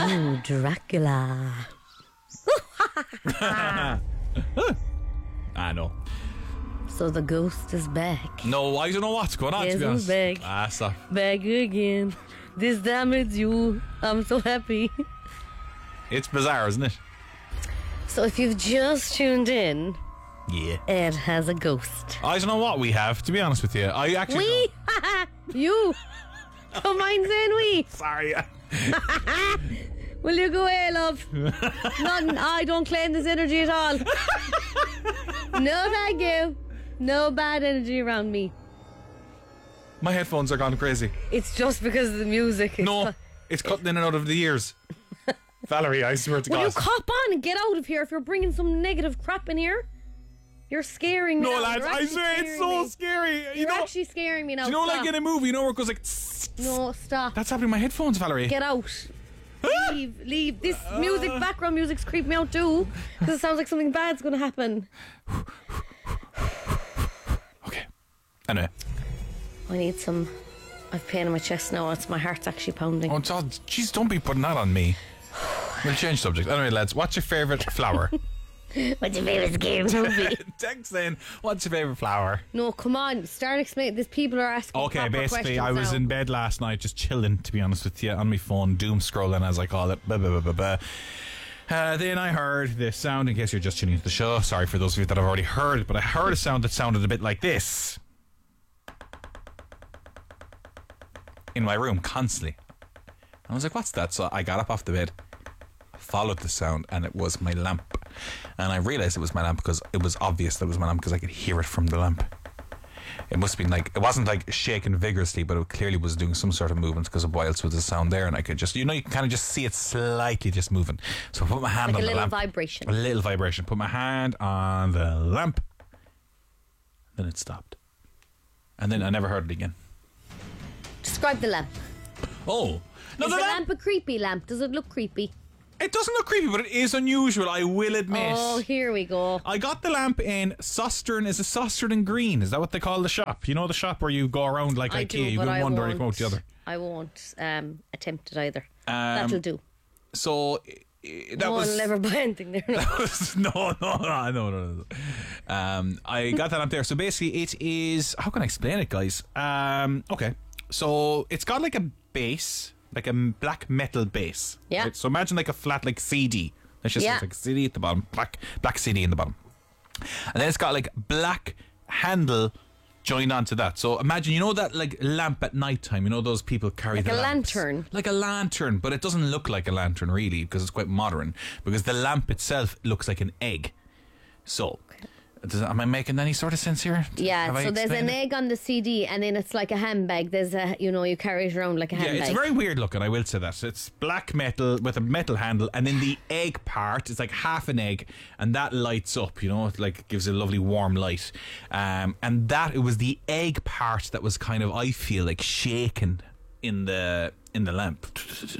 Ooh, Dracula. I know. So the ghost is back. No, I don't know what's going on, Yes, to be honest. back. Stop. Back again. This time it's you. I'm so happy. It's bizarre, isn't it? So if you've just tuned in, Yeah. Ed has a ghost. I don't know what we have, to be honest with you. I actually We? You? Don't mind saying we. Sorry. Will you go away, love? None. I don't claim this energy at all. No, thank you. No bad energy around me. My headphones are gone crazy. It's just because of the music. No, it's cutting in and out of the ears. Valerie, I swear to Will you God. cop on and get out of here if you're bringing some negative crap in here? You're scaring me. No, now. lads, You're I actually swear it's scaring so me. scary. You're actually scaring me now. Do you know, Stop. like in a movie, you know where it goes like... No, stop. That's happening to my headphones, Valerie. Get out. Leave. This music, background music's creeping me out too. Because it sounds like something bad's going to happen. Okay. Anyway. I need some... I've pain in my chest now. It's my heart's actually pounding. Oh, jeez, don't be putting that on me. We'll change subject. Anyway, lads, what's your favourite flower? What's your favourite scary movie? Text in, what's your favourite flower? No, come on. Start explaining. These people are asking Okay, proper basically, questions I was now. in bed last night just chilling, to be honest with you, on my phone, doom scrolling, as I call it. Then I heard this sound, in case you're just tuning into the show. Sorry for those of you that have already heard it, but I heard a sound that sounded a bit like this. In my room, constantly. I was like, what's that? So I got up off the bed, followed the sound, and it was my lamp. And I realised it was my lamp because it was obvious that it was my lamp because I could hear it from the lamp. It must have been like, it wasn't like shaking vigorously, but it clearly was doing some sort of movement because of why else was the sound there, and I could just, you can kind of just see it slightly just moving. So I put my hand Like on a the little lamp. vibration. A little vibration. Put my hand on the lamp. Then it stopped. And then I never heard it again. Describe the lamp. Oh. No, Is the lamp a creepy lamp? Does it look creepy? It doesn't look creepy, but it is unusual, I will admit. Oh, here we go. I got the lamp in Sustern. Is it Sustern and Green? Is that what they call the shop? You know the shop where you go around like I IKEA, do, you go but in I one door and won't. you come out the other. I won't attempt it either. That'll do. So that No one was will ever buy anything there. No. no. I got that lamp there. So basically, it is. How can I explain it, guys? Okay, so it's got like a base, like a black metal base. Yeah. Right? So imagine like a flat like CD. Let's just say Yeah. it's like a CD at the bottom, black CD in the bottom, and then it's got like black handle joined onto that. So imagine, that like lamp at night time, those people carry Like the a lamps. lantern. Like a lantern, but it doesn't look like a lantern really because it's quite modern, because the lamp itself looks like an egg. So am I making any sort of sense here? Yeah, Have I so there's an explained it? egg on the CD, and then it's like a handbag. There's you carry it around like a Yeah, handbag. it's very weird looking, I will say that. It's black metal with a metal handle, and then the egg part is like half an egg, and that lights up, it like gives a lovely warm light. And it was the egg part that was kind of, I feel like, shaken in the lamp.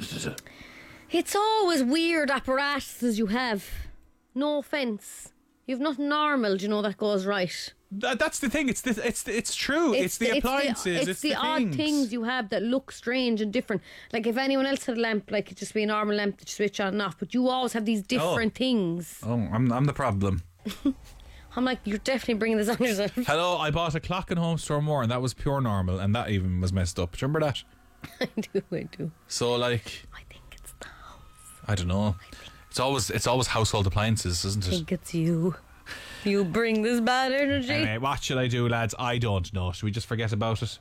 It's always weird apparatuses you have. No offence. You've nothing normal, that goes right. That's the thing. It's true. It's the appliances. It's the odd things you have that look strange and different. Like if anyone else had a lamp, like it'd just be a normal lamp that you switch on and off. But you always have these different things. Oh, I'm the problem. I'm like, you're definitely bringing this on yourself. Hello, I bought a clock in Home Store More, and that was pure normal, and that even was messed up. Do you remember that? I do. So like, I think it's the house. I don't know. It's always household appliances, isn't I it? think it's you. You bring this bad energy. Anyway, what should I do, lads? I don't know. Should we just forget about it?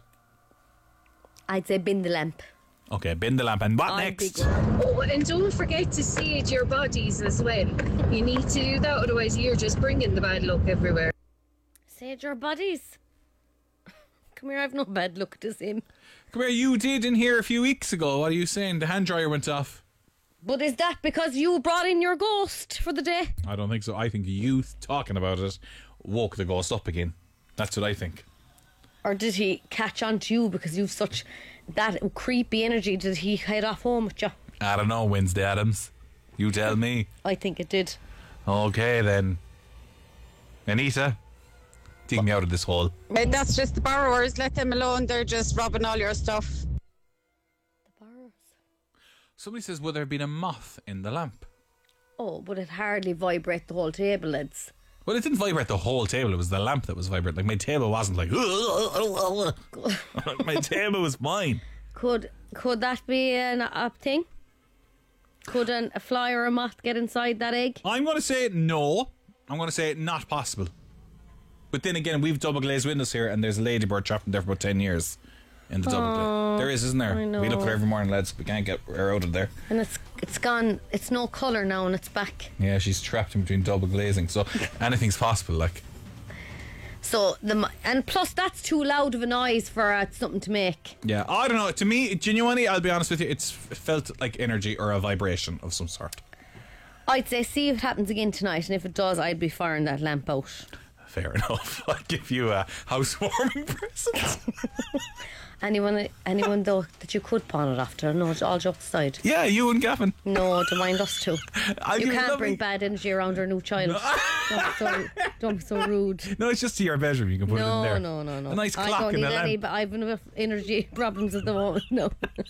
I'd say bin the lamp. Okay, bin the lamp. And what I'd be next? good. Oh, and don't forget to sage your bodies as well. You need to do that, otherwise you're just bringing the bad luck everywhere. Sage your bodies. Come here, I've no bad luck to him. Come here, you did in here a few weeks ago. What are you saying? The hand dryer went off. But is that because you brought in your ghost for the day? I don't think so. I think you talking about it woke the ghost up again. That's what I think. Or did he catch on to you because you've such that creepy energy? Did he head off home with you? I don't know, Wednesday Adams. You tell me. I think it did. Okay, then. Anita, dig me out of this hole. That's just the borrowers. Let them alone. They're just robbing all your stuff. The borrowers. Somebody says, would there have been a moth in the lamp? Oh, but it hardly vibrate the whole table, lads. Well, it didn't vibrate the whole table. It was the lamp that was vibrating. Like, my table wasn't like... My table was mine. Could that be a thing? Could a fly or a moth get inside that egg? I'm going to say no. I'm going to say not possible. But then again, we've double glazed windows here, and there's a ladybird trapped in there for about 10 years. In the double glaze. There is, isn't there? I know. We look at her every morning, lads. We can't get her out of there. And it's gone. It's no colour now, and it's back. Yeah, she's trapped in between double glazing. So anything's possible, like. So and plus that's too loud of a noise for something to make. Yeah, I don't know. To me, genuinely, I'll be honest with you, it felt like energy or a vibration of some sort. I'd say see if it happens again tonight, and if it does, I'd be firing that lamp out. Fair enough. I'll give you a housewarming present. Anyone though that you could pawn it after? No, all jokes aside. Yeah, you and Gavin. No, don't mind us two. You can't bring bad energy around our new child. No. Don't be so rude. No, it's just to your bedroom. You can put it in there. No. A nice clock I don't in need the lamp. any, but I've enough energy problems at the moment. No.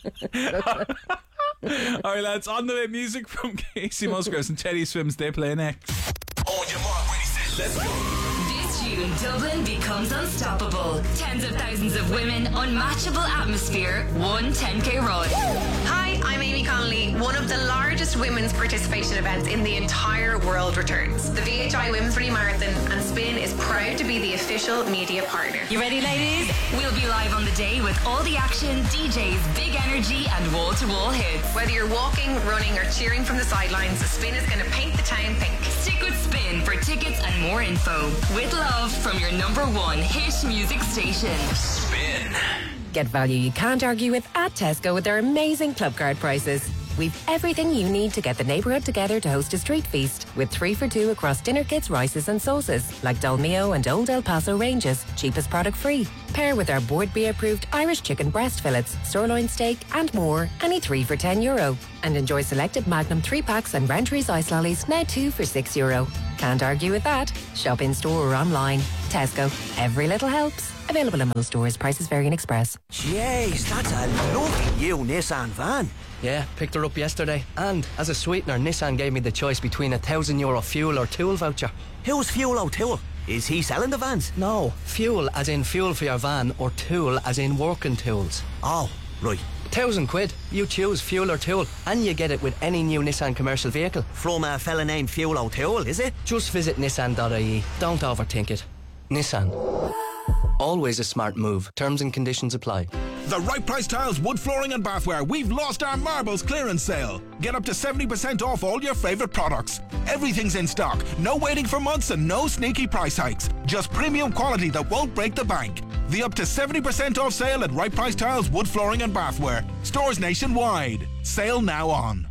Alright, lads, on the way, music from Casey Musgraves and Teddy Swims. They play next. On your mark, ready, set, let's go. This June, Dublin becomes unstoppable. Tens of thousands of women, unmatchable atmosphere, one 10k run. Hi, I'm Amy Connolly. One of the largest women's participation events in the entire world returns. The VHI Women's Free Marathon, and Spin is proud to be the official media partner. You ready, ladies? We'll be live on the day with all the action, DJs, big energy, and wall-to-wall hits. Whether you're walking, running, or cheering from the sidelines, Spin is going to paint the town pink. Stick with Spin for tickets and more info. With love from your #1 hit music station. Spin. Get value you can't argue with at Tesco with their amazing club card prices. We've everything you need to get the neighbourhood together to host a street feast, with 3 for 2 across dinner kits, rices and sauces, like Dolmio and Old El Paso ranges, cheapest product free. Pair with our Board B approved Irish chicken breast fillets, sirloin steak and more, any 3 for €10. And enjoy selected Magnum 3-packs and Rentries ice lollies, now 2 for €6. Can't argue with that. Shop in store or online. Tesco. Every little helps. Available in most stores. Prices vary in Express. Jeez, that's a lovely new Nissan van. Yeah, picked her up yesterday. And as a sweetener, Nissan gave me the choice between a €1,000 fuel or tool voucher. Who's Fuel O'Toole? Is he selling the vans? No, fuel as in fuel for your van, or tool as in working tools. Oh, right. £1,000. You choose fuel or tool, and you get it with any new Nissan commercial vehicle. From a fella named Fuel O'Toole, is it? Just visit nissan.ie. Don't overthink it. Nissan. Always a smart move. Terms and conditions apply. The Right Price Tiles wood flooring and bathware. We've lost our marbles clearance sale. Get up to 70% off all your favourite products. Everything's in stock. No waiting for months and no sneaky price hikes. Just premium quality that won't break the bank. The up to 70% off sale at Right Price Tiles wood flooring and bathware. Stores nationwide. Sale now on.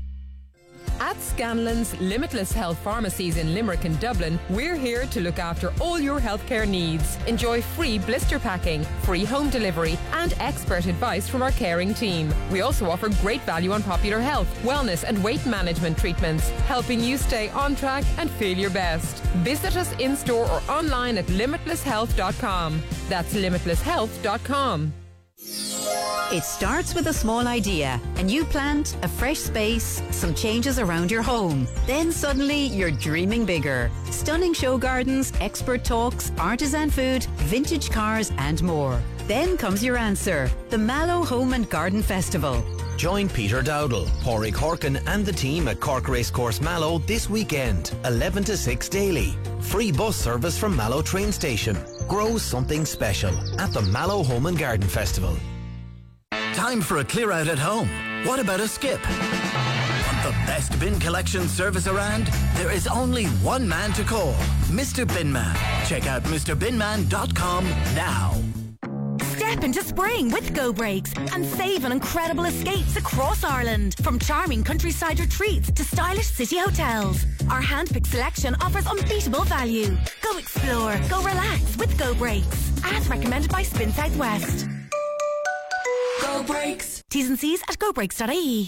At Scanlon's Limitless Health Pharmacies in Limerick and Dublin, we're here to look after all your healthcare needs. Enjoy free blister packing, free home delivery, and expert advice from our caring team. We also offer great value on popular health, wellness and weight management treatments, helping you stay on track and feel your best. Visit us in-store or online at limitlesshealth.com. That's limitlesshealth.com. It starts with a small idea, a new plant, a fresh space, some changes around your home. Then suddenly you're dreaming bigger. Stunning show gardens, expert talks, artisan food, vintage cars and more. Then comes your answer, the Mallow Home and Garden Festival. Join Peter Dowdall, Pádraig Corkin and the team at Cork Racecourse Mallow this weekend, 11 to 6 daily. Free bus service from Mallow train station. Grow something special at the Mallow Home and Garden Festival. Time for a clear out at home. What about a skip? Want the best bin collection service around? There is only one man to call, Mr. Binman. Check out MrBinman.com now. Step into spring with Go Brakes and save on incredible escapes across Ireland. From charming countryside retreats to stylish city hotels. Our hand-picked selection offers unbeatable value. Go explore, go relax with Go Brakes. As recommended by Spin Southwest. Go Brakes. T's and C's at gobrakes.ie.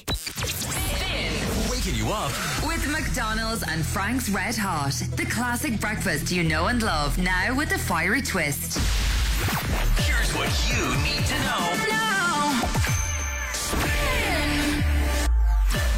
Waking you up With McDonald's and Frank's Red Hot. The classic breakfast you know and love, now with a fiery twist. Here's what you need to know. Now.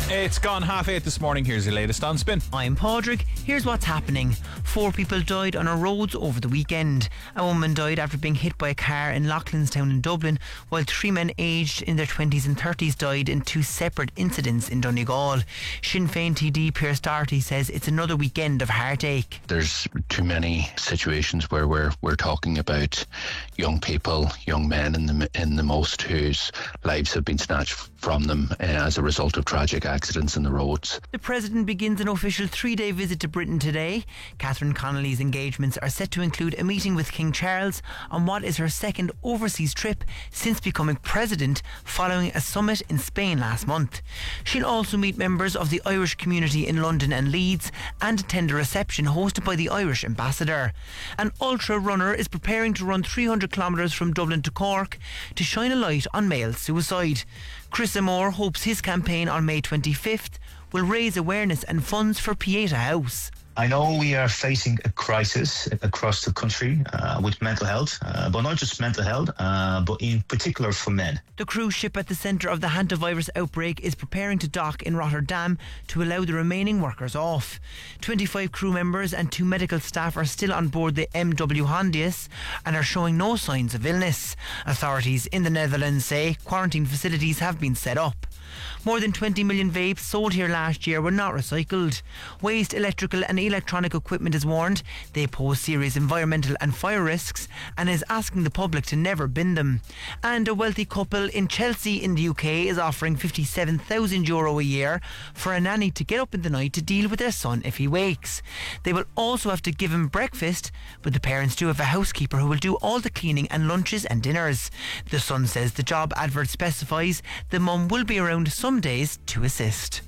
It's gone 8:30 this morning. Here's your latest on Spin. I'm Padraig. Here's what's happening. 4 people died on our roads over the weekend. A woman died after being hit by a car in Loughlinstown in Dublin, while 3 men aged in their 20s and 30s died in 2 separate incidents in Donegal. Sinn Féin TD Pierce Doherty says it's another weekend of heartache. There's too many situations where we're talking about young people, young men in the most, whose lives have been snatched from them as a result of tragic accidents in the roads. The President begins an official 3-day visit to Britain today. Catherine Connolly's engagements are set to include a meeting with King Charles on what is her second overseas trip since becoming President, following a summit in Spain last month. She'll also meet members of the Irish community in London and Leeds and attend a reception hosted by the Irish ambassador. An ultra runner is preparing to run 300 kilometres from Dublin to Cork to shine a light on male suicide. Chris Amore hopes his campaign on May 25th will raise awareness and funds for Pieta House. I know we are facing a crisis across the country with mental health, but not just mental health, but in particular for men. The cruise ship at the centre of the hantavirus outbreak is preparing to dock in Rotterdam to allow the remaining workers off. 25 crew members and 2 medical staff are still on board the MW Hondius and are showing no signs of illness. Authorities in the Netherlands say quarantine facilities have been set up. More than 20 million vapes sold here last year were not recycled. Waste Electrical and Electronic Equipment is warned they pose serious environmental and fire risks and is asking the public to never bin them. And a wealthy couple in Chelsea in the UK is offering €57,000 a year for a nanny to get up in the night to deal with their son if he wakes. They will also have to give him breakfast, but the parents do have a housekeeper who will do all the cleaning and lunches and dinners. The Sun says the job advert specifies the mum will be around some days to assist.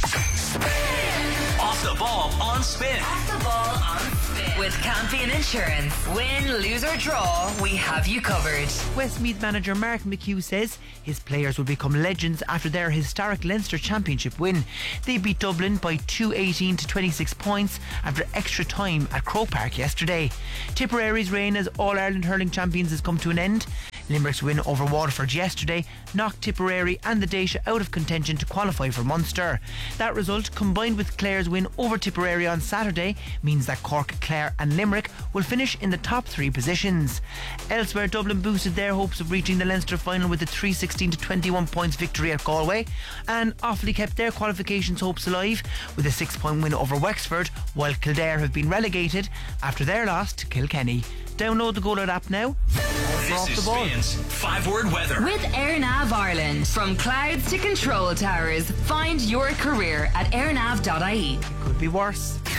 Off the ball on Spin. Off the ball on Spin. With Campion Insurance. Win, lose or draw, we have you covered. Westmeath manager Mark McHugh says his players will become legends after their historic Leinster Championship win. They beat Dublin by 218 to 26 points after extra time at Croke Park yesterday. Tipperary's reign as All-Ireland hurling champions has come to an end. Limerick's win over Waterford yesterday knocked Tipperary and the Déise out of contention to qualify for Munster. That result, combined with Clare's win over Tipperary on Saturday, means that Cork, Clare and Limerick will finish in the top 3 positions. Elsewhere, Dublin boosted their hopes of reaching the Leinster final with a 316 to 21 points victory at Galway, and Offaly kept their qualifications hopes alive with a 6-point win over Wexford, while Kildare have been relegated after their loss to Kilkenny. Download the Go Loud app now. This is Spin's 5-word weather. With AirNav Ireland. From clouds to control towers, find your career at airnav.ie. Could be worse.